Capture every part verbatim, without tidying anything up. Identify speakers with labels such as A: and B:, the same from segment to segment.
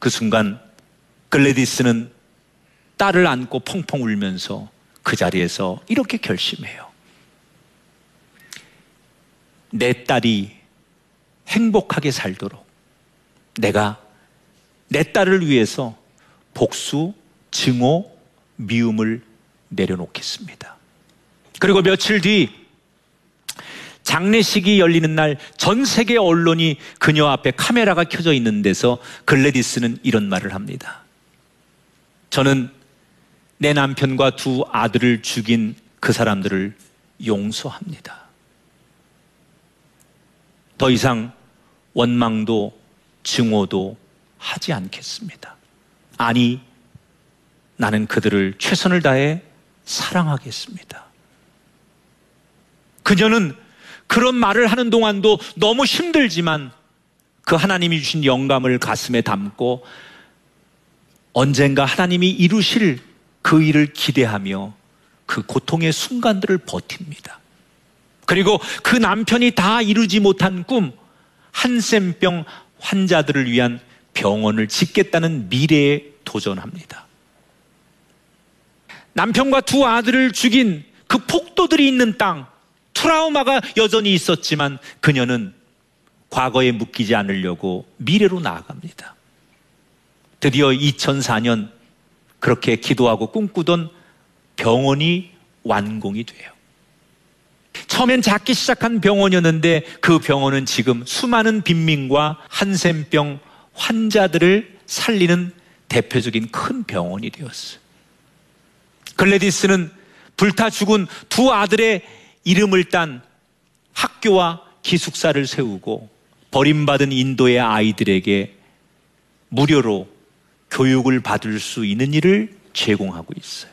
A: 그 순간 글래디스는 딸을 안고 펑펑 울면서 그 자리에서 이렇게 결심해요. 내 딸이 행복하게 살도록 내가 내 딸을 위해서 복수, 증오, 미움을 내려놓겠습니다. 그리고 며칠 뒤 장례식이 열리는 날 전 세계 언론이 그녀 앞에 카메라가 켜져 있는 데서 글래디스는 이런 말을 합니다. 저는 내 남편과 두 아들을 죽인 그 사람들을 용서합니다. 더 이상 원망도 증오도 하지 않겠습니다. 아니, 나는 그들을 최선을 다해 사랑하겠습니다. 그녀는 그런 말을 하는 동안도 너무 힘들지만 그 하나님이 주신 영감을 가슴에 담고 언젠가 하나님이 이루실 그 일을 기대하며 그 고통의 순간들을 버팁니다. 그리고 그 남편이 다 이루지 못한 꿈, 한센병 환자들을 위한 병원을 짓겠다는 미래에 도전합니다. 남편과 두 아들을 죽인 그 폭도들이 있는 땅, 트라우마가 여전히 있었지만 그녀는 과거에 묶이지 않으려고 미래로 나아갑니다. 드디어 이천사 년 그렇게 기도하고 꿈꾸던 병원이 완공이 돼요. 처음엔 작기 시작한 병원이었는데 그 병원은 지금 수많은 빈민과 한센병 환자들을 살리는 대표적인 큰 병원이 되었어요. 글래디스는 불타 죽은 두 아들의 이름을 딴 학교와 기숙사를 세우고 버림받은 인도의 아이들에게 무료로 교육을 받을 수 있는 일을 제공하고 있어요.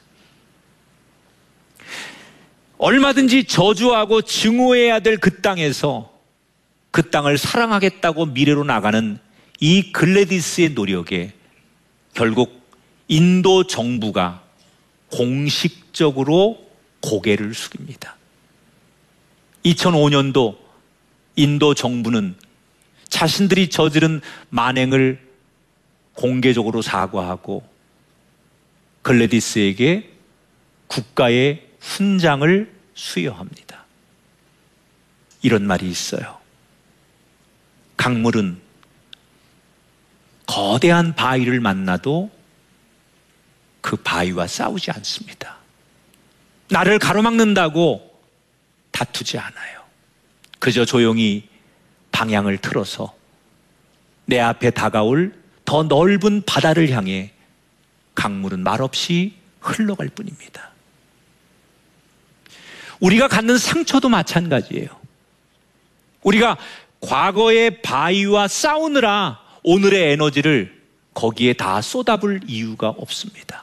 A: 얼마든지 저주하고 증오해야 될 그 땅에서 그 땅을 사랑하겠다고 미래로 나가는 이 글래디스의 노력에 결국 인도 정부가 공식적으로 고개를 숙입니다. 이천오 년도 인도 정부는 자신들이 저지른 만행을 공개적으로 사과하고 글래디스에게 국가의 훈장을 수여합니다. 이런 말이 있어요. 강물은 거대한 바위를 만나도 그 바위와 싸우지 않습니다. 나를 가로막는다고 다투지 않아요. 그저 조용히 방향을 틀어서 내 앞에 다가올 더 넓은 바다를 향해 강물은 말없이 흘러갈 뿐입니다. 우리가 갖는 상처도 마찬가지예요. 우리가 과거의 바위와 싸우느라 오늘의 에너지를 거기에 다 쏟아부을 이유가 없습니다.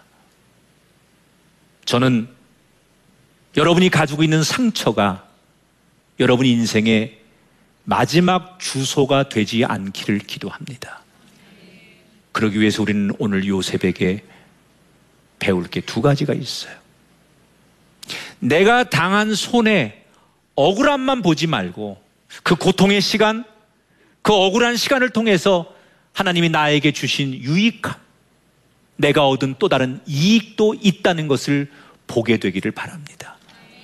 A: 저는 여러분이 가지고 있는 상처가 여러분 인생의 마지막 주소가 되지 않기를 기도합니다. 그러기 위해서 우리는 오늘 요셉에게 배울 게 두 가지가 있어요. 내가 당한 손해, 억울함만 보지 말고 그 고통의 시간, 그 억울한 시간을 통해서 하나님이 나에게 주신 유익함, 내가 얻은 또 다른 이익도 있다는 것을 보게 되기를 바랍니다.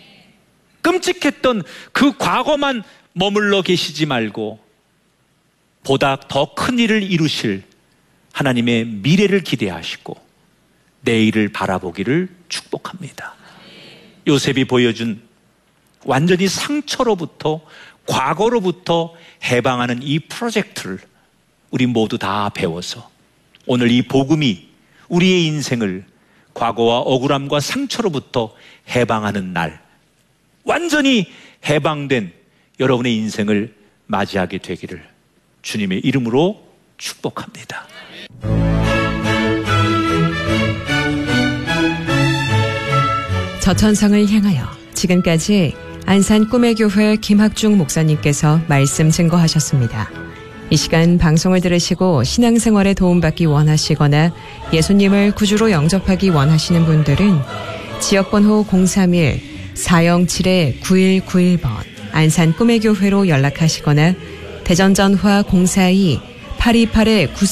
A: 끔찍했던 그 과거만 머물러 계시지 말고 보다 더 큰 일을 이루실 하나님의 미래를 기대하시고 내일을 바라보기를 축복합니다. 요셉이 보여준 완전히 상처로부터 과거로부터 해방하는 이 프로젝트를 우리 모두 다 배워서 오늘 이 복음이 우리의 인생을 과거와 억울함과 상처로부터 해방하는 날, 완전히 해방된 여러분의 인생을 맞이하게 되기를 주님의 이름으로 축복합니다.
B: 저천성을 향하여 지금까지 안산 꿈의 교회 김학중 목사님께서 말씀 증거하셨습니다. 이 시간 방송을 들으시고 신앙생활에 도움받기 원하시거나 예수님을 구주로 영접하기 원하시는 분들은 지역번호 공삼일 사영칠 구일구일 번 안산 꿈의 교회로 연락하시거나 대전 전화 공사이 팔이팔 구삼